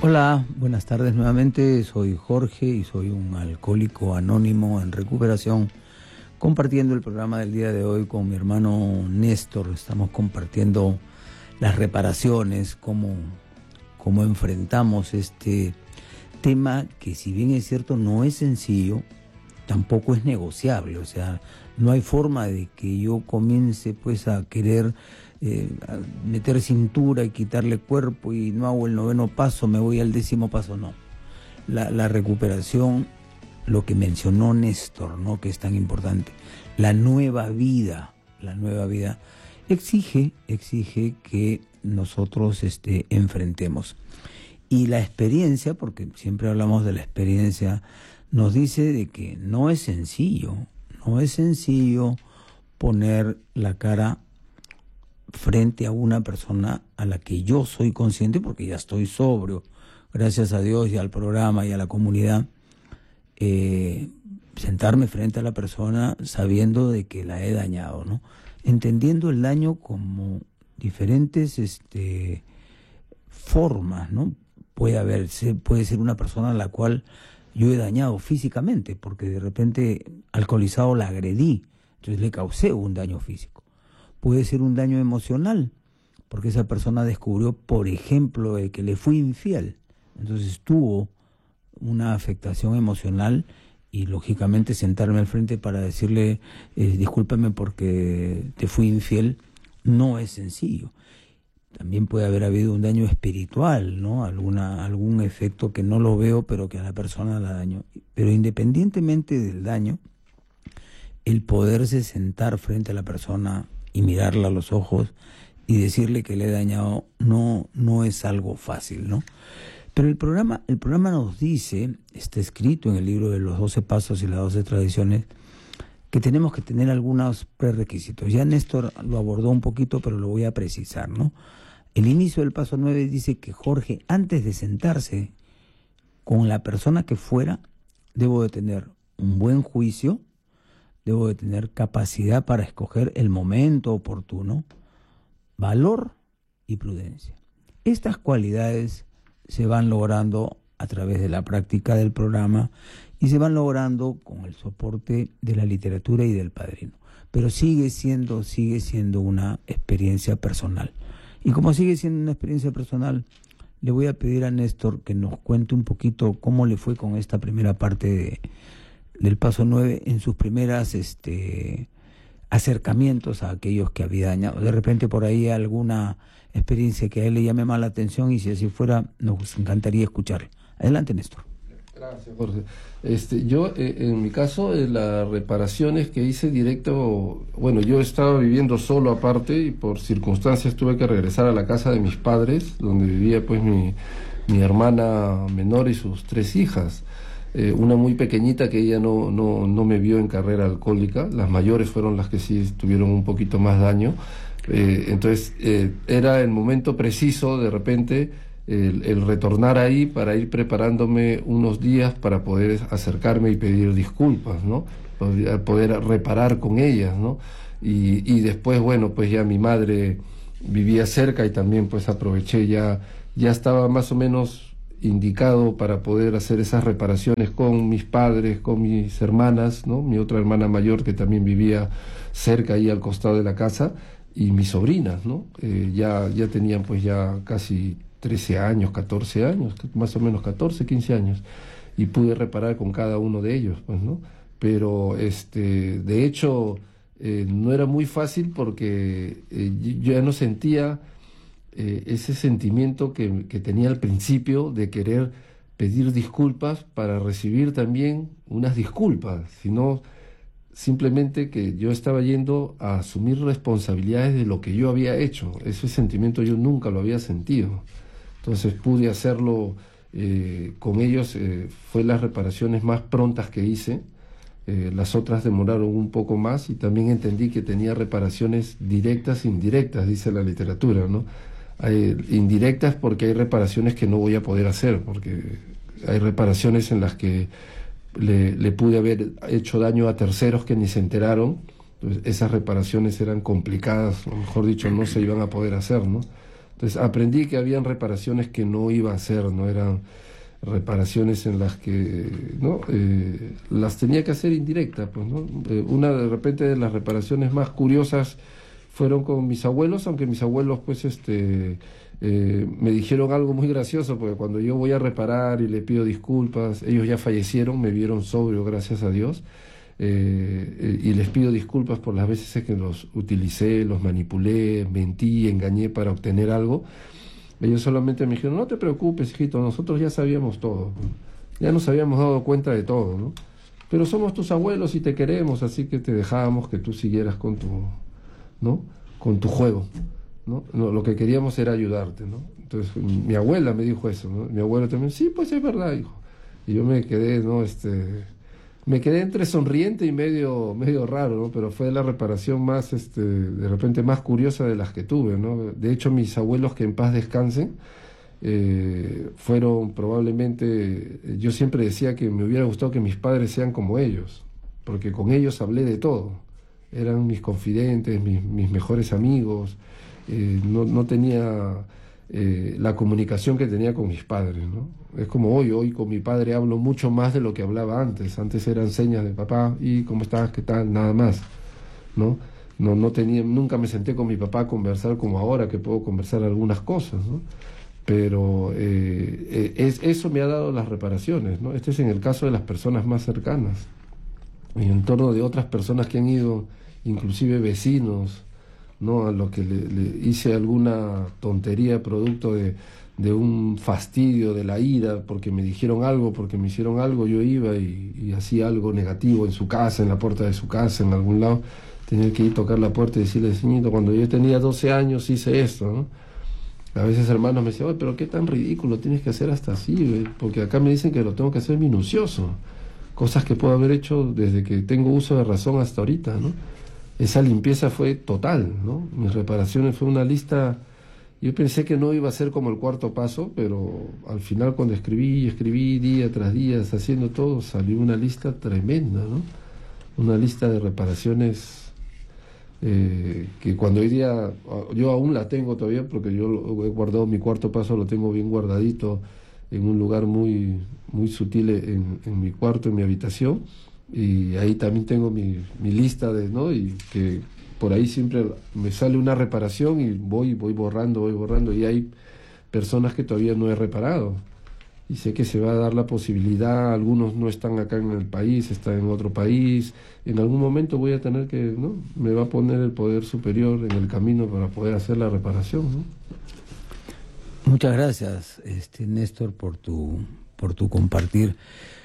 Hola, buenas tardes nuevamente. Soy Jorge y soy un alcohólico anónimo en recuperación, compartiendo el programa del día de hoy con mi hermano Néstor. Estamos compartiendo las reparaciones, cómo enfrentamos este tema que, si bien es cierto, no es sencillo, tampoco es negociable. O sea, no hay forma de que yo comience pues a querer a meter cintura y quitarle cuerpo y no hago el 9º paso, me voy al 10º paso. No. La recuperación, lo que mencionó Néstor, ¿no?, que es tan importante, la nueva vida exige que nosotros enfrentemos. Y la experiencia, porque siempre hablamos de la experiencia, nos dice de que no es sencillo poner la cara frente a una persona a la que yo soy consciente, porque ya estoy sobrio, gracias a Dios y al programa y a la comunidad, sentarme frente a la persona sabiendo de que la he dañado, ¿no? Entendiendo el daño como diferentes formas, ¿no? Puede ser una persona a la cual yo he dañado físicamente, porque de repente alcoholizado la agredí, entonces le causé un daño físico. Puede ser un daño emocional, porque esa persona descubrió, por ejemplo, que le fui infiel. Entonces tuvo una afectación emocional y, lógicamente, sentarme al frente para decirle, discúlpame porque te fui infiel, no es sencillo. También puede haber habido un daño espiritual, ¿no? Algún efecto que no lo veo, pero que a la persona la dañó. Pero independientemente del daño, el poderse sentar frente a la persona y mirarla a los ojos y decirle que le he dañado no es algo fácil, ¿no? Pero el programa nos dice, está escrito en el libro de los 12 pasos y las 12 tradiciones, que tenemos que tener algunos prerequisitos. Ya Néstor lo abordó un poquito, pero lo voy a precisar, ¿no? El inicio del paso 9 dice que Jorge, antes de sentarse con la persona que fuera, debo de tener un buen juicio, debo de tener capacidad para escoger el momento oportuno, valor y prudencia. Estas cualidades se van logrando a través de la práctica del programa y se van logrando con el soporte de la literatura y del padrino. Pero sigue siendo una experiencia personal. Y como sigue siendo una experiencia personal, le voy a pedir a Néstor que nos cuente un poquito cómo le fue con esta primera parte del paso 9 en sus primeras acercamientos a aquellos que había dañado. De repente por ahí alguna experiencia que a él le llame más la atención, y si así fuera, nos encantaría escucharlo. Adelante, Néstor. Gracias, Jorge. Yo, en mi caso, las reparaciones que hice directo, bueno, yo estaba viviendo solo aparte y por circunstancias tuve que regresar a la casa de mis padres, donde vivía pues mi hermana menor y sus 3 hijas. Una muy pequeñita que ella no me vio en carrera alcohólica, las mayores fueron las que sí tuvieron un poquito más daño. Entonces era el momento preciso, de repente, el retornar ahí para ir preparándome unos días para poder acercarme y pedir disculpas, ¿no? Poder reparar con ellas, ¿no? Y después, bueno, pues ya mi madre vivía cerca y también pues aproveché, ya estaba más o menos indicado para poder hacer esas reparaciones con mis padres, con mis hermanas, ¿no? Mi otra hermana mayor que también vivía cerca ahí al costado de la casa, y mis sobrinas, ¿no? Ya tenían pues ya casi 13 años, 14 años, más o menos 14, 15 años, y pude reparar con cada uno de ellos, pues, ¿no? Pero de hecho no era muy fácil porque yo ya no sentía ese sentimiento que tenía al principio de querer pedir disculpas para recibir también unas disculpas, sino simplemente que yo estaba yendo a asumir responsabilidades de lo que yo había hecho. Ese sentimiento yo nunca lo había sentido. Entonces pude hacerlo con ellos, fue las reparaciones más prontas que hice. Las otras demoraron un poco más, y también entendí que tenía reparaciones directas e indirectas, dice la literatura, ¿no? Hay indirectas porque hay reparaciones que no voy a poder hacer, porque hay reparaciones en las que le pude haber hecho daño a terceros que ni se enteraron. Entonces, esas reparaciones eran complicadas, o mejor dicho, no se iban a poder hacer, ¿no? Entonces aprendí que habían reparaciones que no iba a hacer, no eran reparaciones en las que no las tenía que hacer indirectas, pues, ¿no? Una de repente de las reparaciones más curiosas fueron con mis abuelos, aunque mis abuelos pues me dijeron algo muy gracioso, porque cuando yo voy a reparar y le pido disculpas, ellos ya fallecieron, me vieron sobrio, gracias a Dios, y les pido disculpas por las veces que los utilicé, los manipulé, mentí, engañé para obtener algo. Ellos solamente me dijeron, no te preocupes, hijito, nosotros ya sabíamos todo, ya nos habíamos dado cuenta de todo, ¿no? Pero somos tus abuelos y te queremos, así que te dejábamos que tú siguieras con tu, ¿no? Con tu juego, ¿no? Lo que queríamos era ayudarte, ¿no? Entonces mi abuela me dijo eso, ¿no? Mi abuelo también, sí, pues es verdad, hijo. Y yo me quedé, ¿no? Me quedé entre sonriente y medio raro, ¿no? Pero fue la reparación más, de repente más curiosa de las que tuve, ¿no? De hecho, mis abuelos, que en paz descansen, fueron probablemente, yo siempre decía que me hubiera gustado que mis padres sean como ellos, porque con ellos hablé de todo. Eran mis confidentes, mis mejores amigos, no tenía la comunicación que tenía con mis padres, ¿no? Es como hoy con mi padre hablo mucho más de lo que hablaba antes. Antes eran señas de papá, y ¿cómo estás? ¿Qué tal? Nada más, ¿no? No tenía, nunca me senté con mi papá a conversar como ahora, que puedo conversar algunas cosas, ¿no? Pero eso me ha dado las reparaciones, ¿no? Este es en el caso de las personas más cercanas. En el entorno de otras personas que han ido, inclusive vecinos, ¿no? A lo que le hice alguna tontería producto de un fastidio, de la ira, porque me dijeron algo, porque me hicieron algo, yo iba y hacía algo negativo en su casa, en la puerta de su casa, en algún lado. Tenía que ir a tocar la puerta y decirle, señorito, cuando yo tenía 12 años hice esto, ¿no? A veces hermanos me decían, oye, pero qué tan ridículo tienes que hacer hasta así, ¿ve? Porque acá me dicen que lo tengo que hacer minucioso, cosas que puedo haber hecho desde que tengo uso de razón hasta ahorita, ¿no? Esa limpieza fue total, ¿no? Mis reparaciones fue una lista. Yo pensé que no iba a ser como el cuarto paso, pero al final cuando escribí día tras día, haciendo todo, salió una lista tremenda, ¿no? Una lista de reparaciones que cuando hoy día, yo aún la tengo todavía, porque yo he guardado mi cuarto paso, lo tengo bien guardadito en un lugar muy, muy sutil en mi cuarto, en mi habitación, y ahí también tengo mi lista de, ¿no? Y que por ahí siempre me sale una reparación y voy borrando, y hay personas que todavía no he reparado, y sé que se va a dar la posibilidad. Algunos no están acá en el país, están en otro país. En algún momento voy a tener que, ¿no? Me va a poner el poder superior en el camino para poder hacer la reparación, ¿no? Muchas gracias, Néstor, por tu compartir.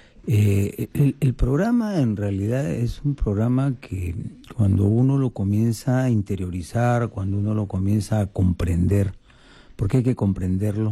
El programa en realidad es un programa que cuando uno lo comienza a interiorizar, cuando uno lo comienza a comprender, porque hay que comprenderlo,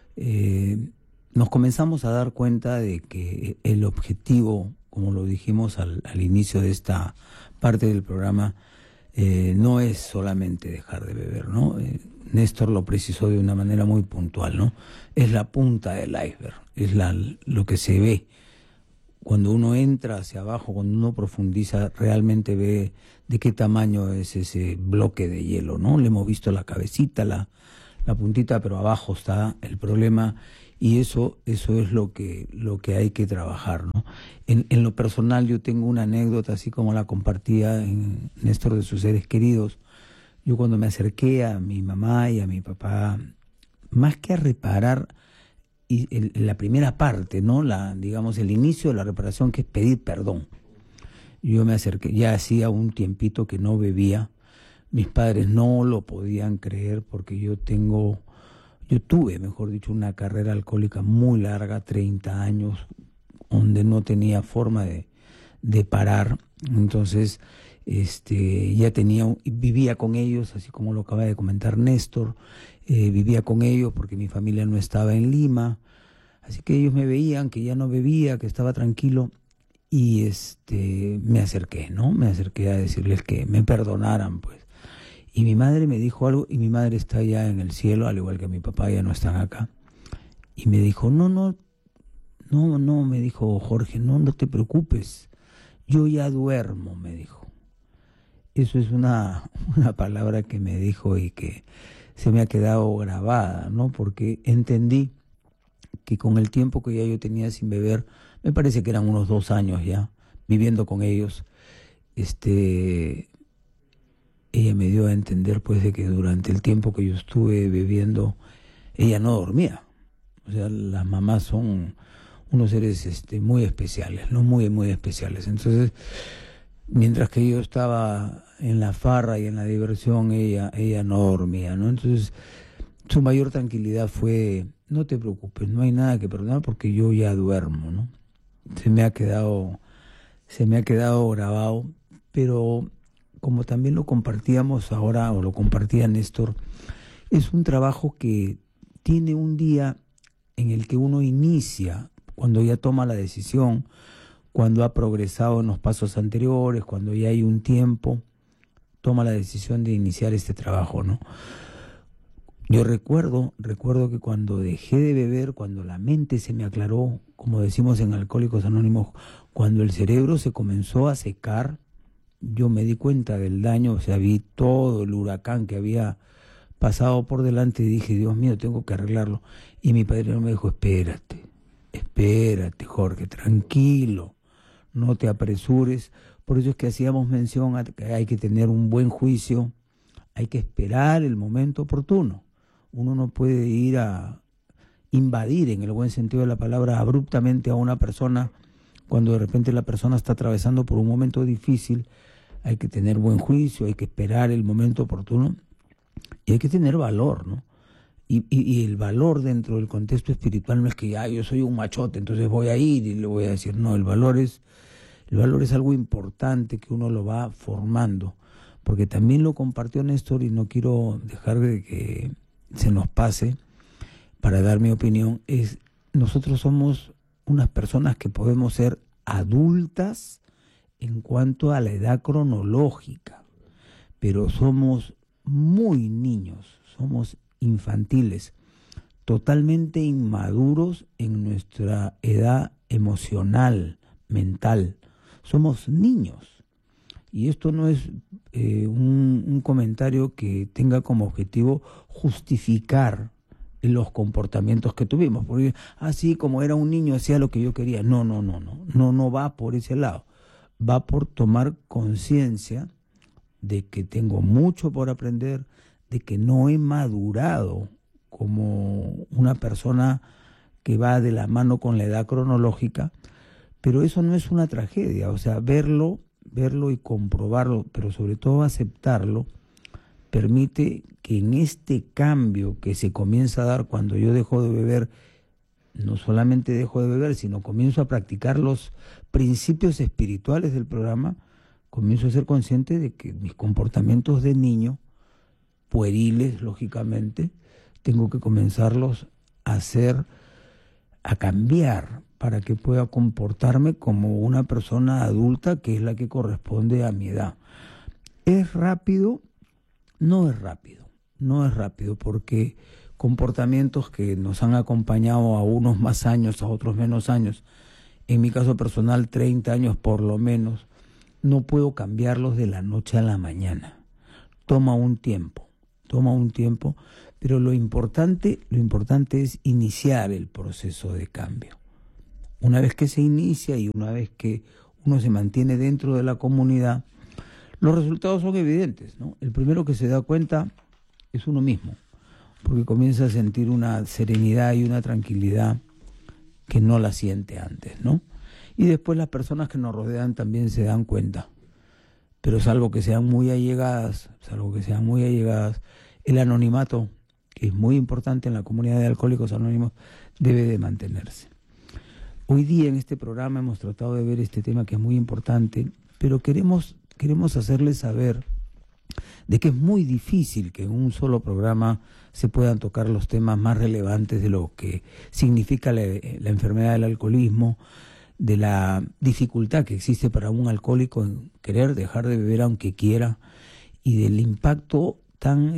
nos comenzamos a dar cuenta de que el objetivo, como lo dijimos al inicio de esta parte del programa, no es solamente dejar de beber, ¿no? Néstor lo precisó de una manera muy puntual, ¿no? Es la punta del iceberg, es lo que se ve. Cuando uno entra hacia abajo, cuando uno profundiza, realmente ve de qué tamaño es ese bloque de hielo, ¿no? Le hemos visto la cabecita, la puntita, pero abajo está el problema, y eso es lo que hay que trabajar, ¿no? En lo personal, yo tengo una anécdota, así como la compartía en Néstor, de sus seres queridos. Yo cuando me acerqué a mi mamá y a mi papá, más que a reparar, y la primera parte, ¿no? Digamos, el inicio de la reparación, que es pedir perdón. Yo me acerqué, ya hacía un tiempito que no bebía. Mis padres no lo podían creer, porque yo tuve, mejor dicho, una carrera alcohólica muy larga, 30 años, donde no tenía forma de parar. Entonces, vivía con ellos, así como lo acaba de comentar Néstor. Vivía con ellos porque mi familia no estaba en Lima, así que ellos me veían que ya no bebía, que estaba tranquilo, y me acerqué a decirles que me perdonaran, pues. Y mi madre me dijo algo, y mi madre está ya en el cielo, al igual que mi papá, ya no están acá, y me dijo, no, me dijo Jorge, no te preocupes, yo ya duermo, me dijo. Eso es una palabra que me dijo, y que se me ha quedado grabada, ¿no? Porque entendí que con el tiempo que ya yo tenía sin beber, me parece que eran unos 2 años ya, viviendo con ellos, ella me dio a entender pues de que durante el tiempo que yo estuve bebiendo, ella no dormía. O sea, las mamás son unos seres muy especiales, ¿no? Muy, muy especiales. Entonces, mientras que yo estaba en la farra y en la diversión, ella no dormía, ¿no? Entonces, su mayor tranquilidad fue: no te preocupes, no hay nada que perdonar porque yo ya duermo, ¿no? Se me ha quedado grabado, pero como también lo compartíamos ahora, o lo compartía Néstor, es un trabajo que tiene un día en el que uno inicia, cuando ya toma la decisión, cuando ha progresado en los pasos anteriores, cuando ya hay un tiempo, toma la decisión de iniciar este trabajo, ¿no? Yo recuerdo que cuando dejé de beber, cuando la mente se me aclaró, como decimos en Alcohólicos Anónimos, cuando el cerebro se comenzó a secar, yo me di cuenta del daño, o sea, vi todo el huracán que había pasado por delante y dije: Dios mío, tengo que arreglarlo. Y mi padrino me dijo: espérate, Jorge, tranquilo, no te apresures. Por eso es que hacíamos mención a que hay que tener un buen juicio, hay que esperar el momento oportuno. Uno no puede ir a invadir, en el buen sentido de la palabra, abruptamente a una persona cuando de repente la persona está atravesando por un momento difícil. Hay que tener buen juicio, hay que esperar el momento oportuno y hay que tener valor, ¿no? Y el valor dentro del contexto espiritual no es que yo soy un machote, entonces voy a ir y le voy a decir. No, el valor es algo importante que uno lo va formando, porque también lo compartió Néstor y no quiero dejar de que se nos pase para dar mi opinión. Nosotros somos unas personas que podemos ser adultas en cuanto a la edad cronológica, pero somos muy niños, somos infantiles, totalmente inmaduros en nuestra edad emocional, mental. Somos niños. Y esto no es un comentario que tenga como objetivo justificar los comportamientos que tuvimos. Porque así como era un niño hacía lo que yo quería. No va por ese lado. Va por tomar conciencia de que tengo mucho por aprender, de que no he madurado como una persona que va de la mano con la edad cronológica, pero eso no es una tragedia. O sea, verlo y comprobarlo, pero sobre todo aceptarlo, permite que en este cambio que se comienza a dar cuando yo dejo de beber, no solamente dejo de beber, sino comienzo a practicar los principios espirituales del programa, comienzo a ser consciente de que mis comportamientos de niño, pueriles, lógicamente, tengo que comenzarlos a cambiar para que pueda comportarme como una persona adulta, que es la que corresponde a mi edad. ¿Es rápido? No es rápido, porque comportamientos que nos han acompañado a unos más años, a otros menos años, en mi caso personal 30 años por lo menos, no puedo cambiarlos de la noche a la mañana. Toma un tiempo, pero lo importante es iniciar el proceso de cambio. Una vez que se inicia y una vez que uno se mantiene dentro de la comunidad, los resultados son evidentes, ¿no? El primero que se da cuenta es uno mismo, porque comienza a sentir una serenidad y una tranquilidad que no la siente antes, ¿no? Y después las personas que nos rodean también se dan cuenta, pero salvo que sean muy allegadas, el anonimato, que es muy importante en la comunidad de Alcohólicos Anónimos, debe de mantenerse. Hoy día en este programa hemos tratado de ver este tema que es muy importante, pero queremos hacerles saber de que es muy difícil que en un solo programa se puedan tocar los temas más relevantes de lo que significa la enfermedad del alcoholismo, de la dificultad que existe para un alcohólico en querer dejar de beber aunque quiera, y del impacto tan,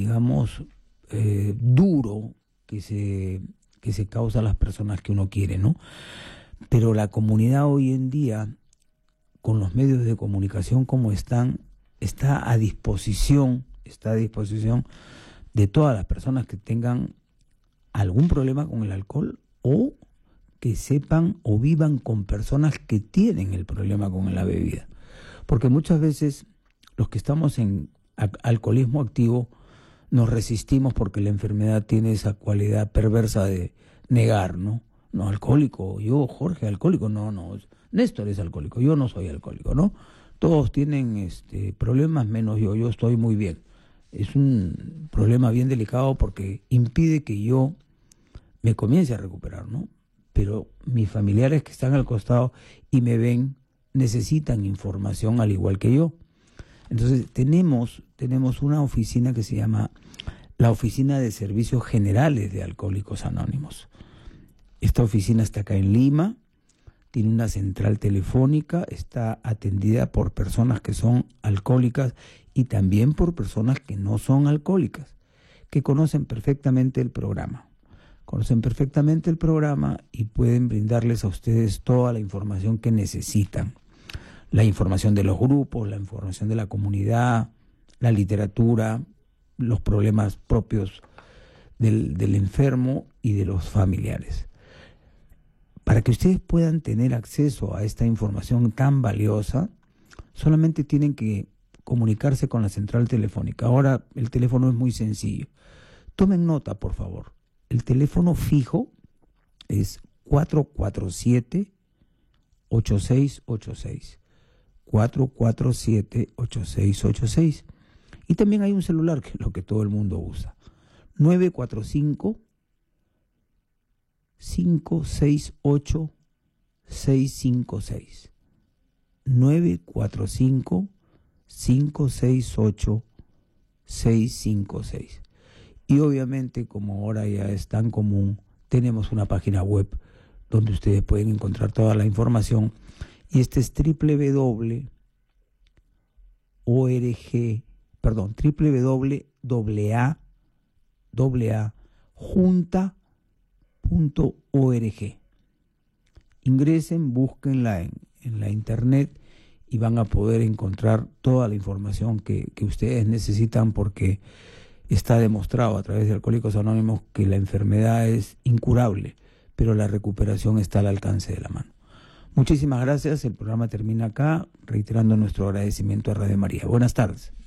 duro que se causa a las personas que uno quiere, ¿no? Pero la comunidad hoy en día, con los medios de comunicación como está a disposición de todas las personas que tengan algún problema con el alcohol o que sepan o vivan con personas que tienen el problema con la bebida. Porque muchas veces los que estamos en alcoholismo activo nos resistimos porque la enfermedad tiene esa cualidad perversa de negar, ¿no? No, alcohólico, yo, Jorge, alcohólico, no, Néstor es alcohólico, yo no soy alcohólico, ¿no? Todos tienen problemas menos yo estoy muy bien. Es un problema bien delicado porque impide que yo me comience a recuperar, ¿no? Pero mis familiares que están al costado y me ven necesitan información al igual que yo. Entonces tenemos una oficina que se llama la Oficina de Servicios Generales de Alcohólicos Anónimos. Esta oficina está acá en Lima, tiene una central telefónica, está atendida por personas que son alcohólicas y también por personas que no son alcohólicas, que conocen perfectamente el programa. Conocen perfectamente el programa y pueden brindarles a ustedes toda la información que necesitan. La información de los grupos, la información de la comunidad, la literatura, los problemas propios del enfermo y de los familiares. Para que ustedes puedan tener acceso a esta información tan valiosa, solamente tienen que comunicarse con la central telefónica. Ahora el teléfono es muy sencillo. Tomen nota, por favor. El teléfono fijo es 447-8686. 447-8686. Y también hay un celular, que es lo que todo el mundo usa. 945-568-656. 945-568-656. Y obviamente, como ahora ya es tan común, tenemos una página web donde ustedes pueden encontrar toda la información. Y este es www.junta.org. Ingresen, búsquenla en la internet y van a poder encontrar toda la información que ustedes necesitan, porque está demostrado a través de Alcohólicos Anónimos que la enfermedad es incurable, pero la recuperación está al alcance de la mano. Muchísimas gracias. El programa termina acá, reiterando nuestro agradecimiento a Radio María. Buenas tardes.